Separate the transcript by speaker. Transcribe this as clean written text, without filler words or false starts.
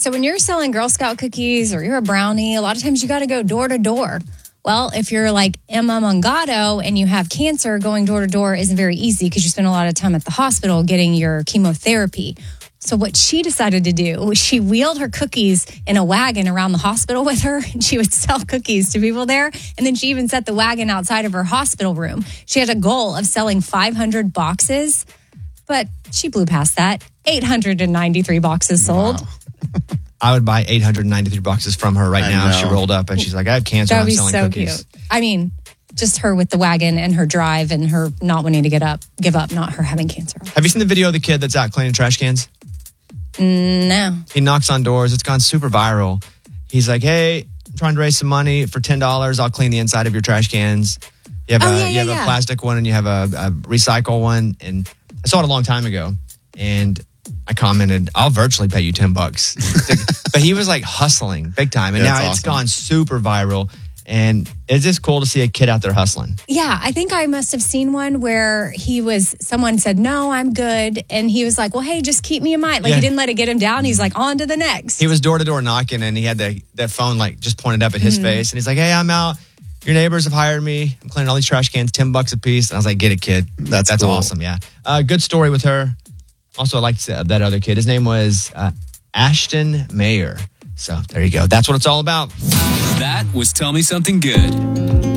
Speaker 1: So when you're selling Girl Scout cookies or you're a brownie, a lot of times you got to go door to door. Well, if you're like Emma Mongato and you have cancer, going door to door isn't very easy because you spend a lot of time at the hospital getting your chemotherapy. So what she decided to do was she wheeled her cookies in a wagon around the hospital with her, and she would sell cookies to people there. And then she even set the wagon outside of her hospital room. She had a goal of selling 500 boxes, but she blew past that. 893 boxes sold.
Speaker 2: Wow. I would buy 893 boxes from her right now. She rolled up and she's like, I have cancer.
Speaker 1: That would
Speaker 2: I'm
Speaker 1: be
Speaker 2: selling
Speaker 1: so
Speaker 2: cookies.
Speaker 1: cute. I mean, just her with the wagon and her drive and her not wanting to give up, not her having cancer.
Speaker 2: Have you seen the video of the kid that's out cleaning trash cans?
Speaker 1: No.
Speaker 2: He knocks on doors. It's gone super viral. He's like, hey, I'm trying to raise some money for $10. I'll clean the inside of your trash cans. You have a plastic one and you have a recycle one. And I saw it a long time ago. And I commented, I'll virtually pay you $10. But he was like hustling big time. And now it's gone super viral. And it's just cool to see a kid out there hustling.
Speaker 1: Yeah, I think I must have seen one where someone said, no, I'm good. And he was like, well, hey, just keep me in mind. He didn't let it get him down. He's like, on to the next.
Speaker 2: He was door to door knocking and he had that phone just pointed up at his face. And he's like, hey, I'm out. Your neighbors have hired me. I'm cleaning all these trash cans, $10 a piece. And I was like, get it, kid. That's cool. Awesome. Yeah. Good story with her. Also, I liked that other kid. His name was Ashton Mayer. So there you go. That's what it's all about.
Speaker 3: That was Tell Me Something Good.